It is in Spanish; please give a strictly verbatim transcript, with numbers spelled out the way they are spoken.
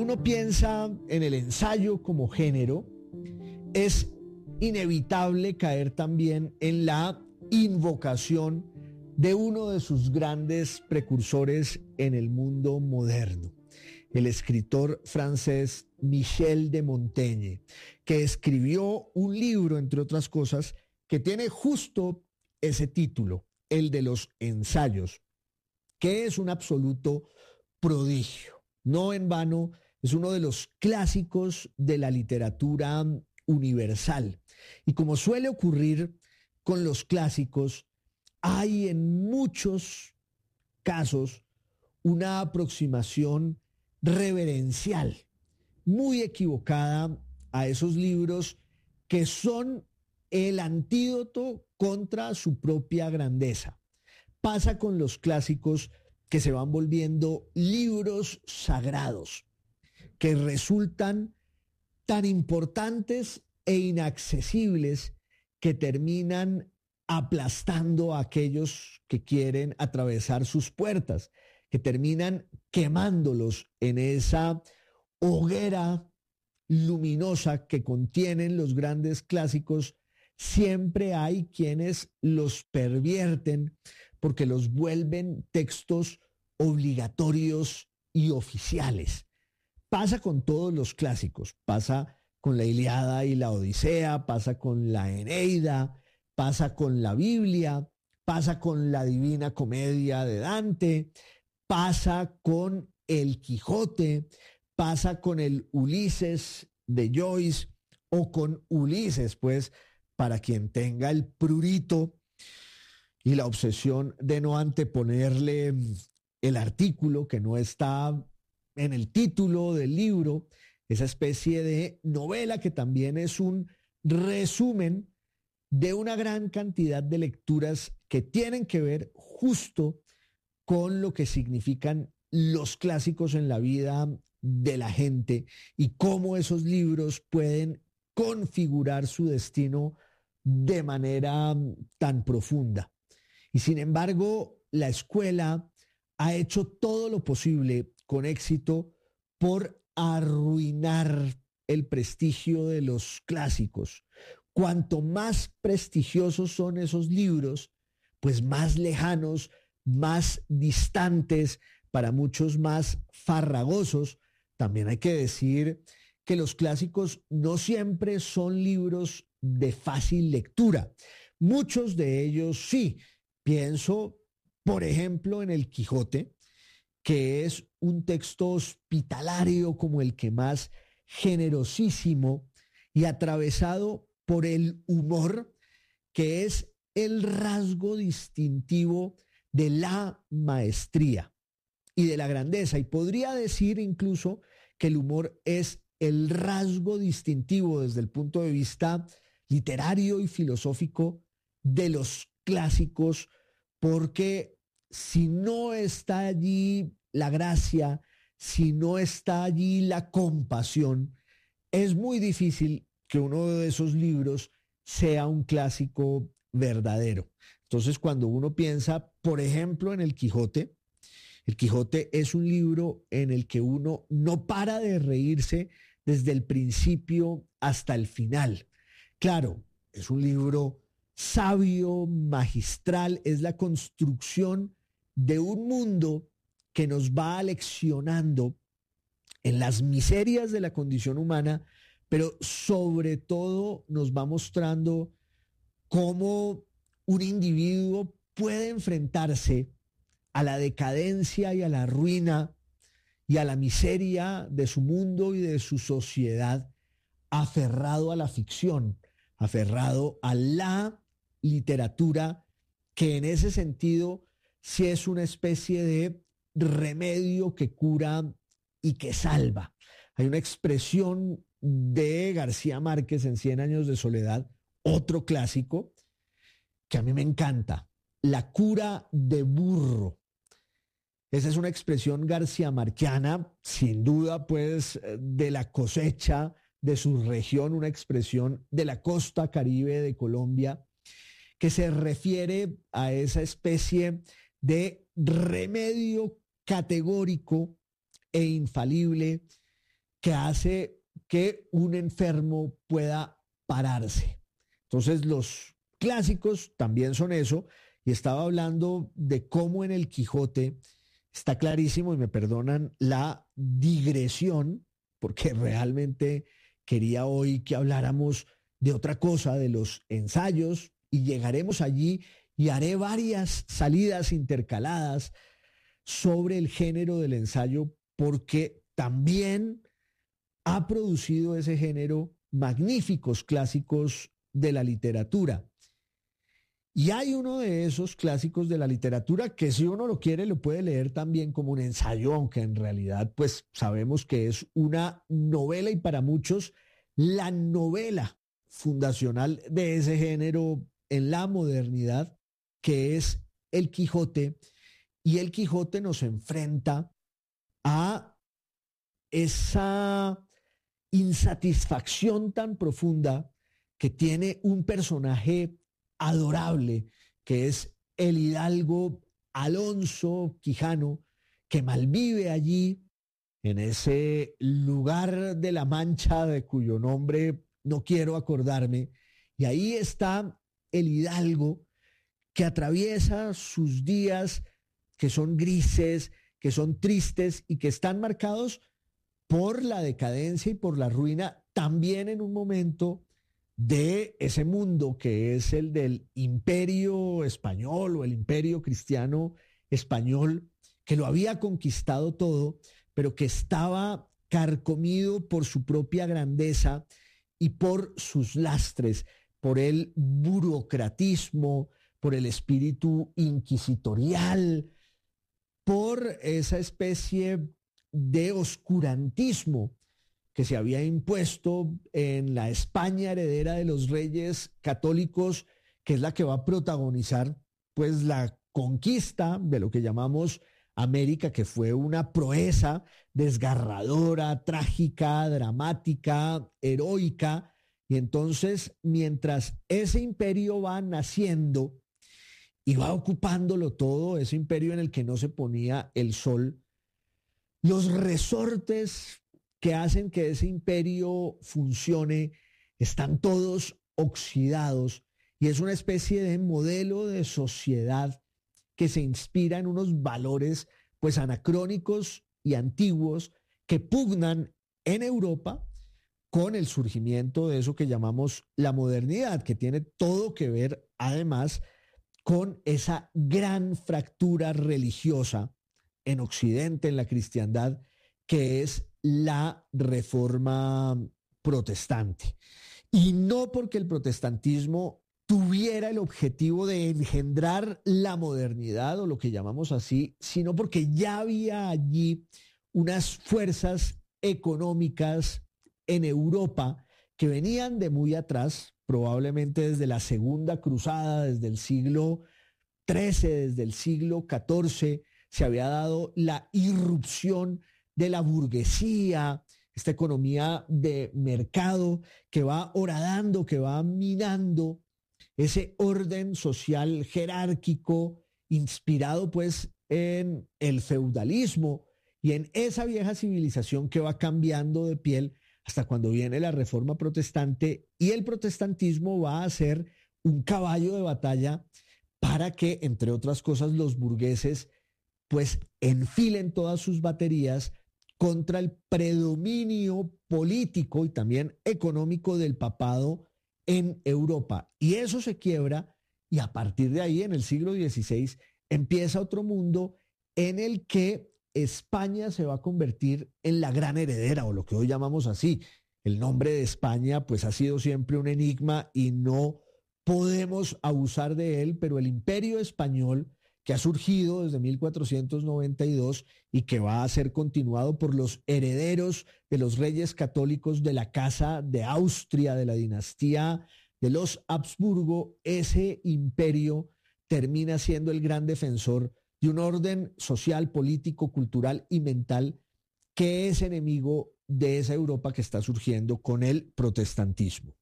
Uno piensa en el ensayo como género, es inevitable caer también en la invocación de uno de sus grandes precursores en el mundo moderno, el escritor francés Michel de Montaigne, que escribió un libro, entre otras cosas, que tiene justo ese título, el de los ensayos, que es un absoluto prodigio. No en vano, es uno de los clásicos de la literatura universal. Y como suele ocurrir con los clásicos, hay en muchos casos una aproximación reverencial, muy equivocada a esos libros que son el antídoto contra su propia grandeza. Pasa con los clásicos que se van volviendo libros sagrados, que resultan tan importantes e inaccesibles que terminan aplastando a aquellos que quieren atravesar sus puertas, que terminan quemándolos en esa hoguera luminosa que contienen los grandes clásicos. Siempre hay quienes los pervierten porque los vuelven textos obligatorios y oficiales. Pasa con todos los clásicos, pasa con la Ilíada y la Odisea, pasa con la Eneida, pasa con la Biblia, pasa con la Divina Comedia de Dante, pasa con el Quijote, pasa con el Ulises de Joyce o con Ulises, pues, para quien tenga el prurito y la obsesión de no anteponerle el artículo que no está en el título del libro, esa especie de novela que también es un resumen de una gran cantidad de lecturas que tienen que ver justo con lo que significan los clásicos en la vida de la gente y cómo esos libros pueden configurar su destino de manera tan profunda. Y sin embargo, la escuela ha hecho todo lo posible con éxito por arruinar el prestigio de los clásicos. Cuanto más prestigiosos son esos libros, pues más lejanos, más distantes, para muchos más farragosos. También hay que decir que los clásicos no siempre son libros de fácil lectura. Muchos de ellos sí. Pienso, por ejemplo, en el Quijote, que es un texto hospitalario como el que más, generosísimo y atravesado por el humor, que es el rasgo distintivo de la maestría y de la grandeza. Y podría decir incluso que el humor es el rasgo distintivo desde el punto de vista literario y filosófico de los clásicos, porque si no está allí la gracia, si no está allí la compasión, es muy difícil que uno de esos libros sea un clásico verdadero. Entonces, cuando uno piensa, por ejemplo, en el Quijote, el Quijote es un libro en el que uno no para de reírse desde el principio hasta el final. Claro, es un libro sabio, magistral, es la construcción de un mundo que nos va aleccionando en las miserias de la condición humana, pero sobre todo nos va mostrando cómo un individuo puede enfrentarse a la decadencia y a la ruina y a la miseria de su mundo y de su sociedad, aferrado a la ficción, aferrado a la literatura, que en ese sentido sí es una especie de remedio que cura y que salva. Hay una expresión de García Márquez en Cien años de soledad, otro clásico, que a mí me encanta: la cura de burro. Esa es una expresión garciamarquiana, sin duda, pues, de la cosecha de su región, una expresión de la costa caribe de Colombia, que se refiere a esa especie de remedio categórico e infalible que hace que un enfermo pueda pararse. Entonces los clásicos también son eso, y estaba hablando de cómo en el Quijote está clarísimo, y me perdonan la digresión, porque realmente quería hoy que habláramos de otra cosa, de los ensayos, y llegaremos allí y haré varias salidas intercaladas sobre el género del ensayo, porque también ha producido ese género magníficos clásicos de la literatura. Y hay uno de esos clásicos de la literatura que, si uno lo quiere, lo puede leer también como un ensayo, aunque en realidad pues sabemos que es una novela, y para muchos la novela fundacional de ese género en la modernidad, que es El Quijote. Y El Quijote nos enfrenta a esa insatisfacción tan profunda que tiene un personaje adorable, que es el hidalgo Alonso Quijano, que malvive allí en ese lugar de la Mancha de cuyo nombre no quiero acordarme, y ahí está el hidalgo que atraviesa sus días, que son grises, que son tristes y que están marcados por la decadencia y por la ruina, también en un momento de ese mundo que es el del imperio español o el imperio cristiano español, que lo había conquistado todo, pero que estaba carcomido por su propia grandeza y por sus lastres, por el burocratismo, por el espíritu inquisitorial, por esa especie de oscurantismo que se había impuesto en la España heredera de los reyes católicos, que es la que va a protagonizar pues la conquista de lo que llamamos América, que fue una proeza desgarradora, trágica, dramática, heroica. Y entonces, mientras ese imperio va naciendo y va ocupándolo todo, ese imperio en el que no se ponía el sol, los resortes que hacen que ese imperio funcione están todos oxidados, y es una especie de modelo de sociedad que se inspira en unos valores pues anacrónicos y antiguos que pugnan en Europa con el surgimiento de eso que llamamos la modernidad, que tiene todo que ver además con esa gran fractura religiosa en Occidente, en la cristiandad, que es la reforma protestante. Y no porque el protestantismo tuviera el objetivo de engendrar la modernidad o lo que llamamos así, sino porque ya había allí unas fuerzas económicas en Europa que venían de muy atrás, probablemente desde la Segunda Cruzada, desde el siglo trece, desde el siglo catorce, se había dado la irrupción de la burguesía, esta economía de mercado que va horadando, que va minando ese orden social jerárquico inspirado pues en el feudalismo y en esa vieja civilización que va cambiando de piel hasta cuando viene la reforma protestante, y el protestantismo va a ser un caballo de batalla para que, entre otras cosas, los burgueses pues enfilen todas sus baterías contra el predominio político y también económico del papado en Europa. Y eso se quiebra, y a partir de ahí, en el siglo dieciséis, empieza otro mundo en el que España se va a convertir en la gran heredera, o lo que hoy llamamos así. El nombre de España pues ha sido siempre un enigma y no podemos abusar de él, pero el imperio español, que ha surgido desde mil cuatrocientos noventa y dos y que va a ser continuado por los herederos de los reyes católicos de la Casa de Austria, de la dinastía de los Habsburgo, ese imperio termina siendo el gran defensor de un orden social, político, cultural y mental que es enemigo de esa Europa que está surgiendo con el protestantismo.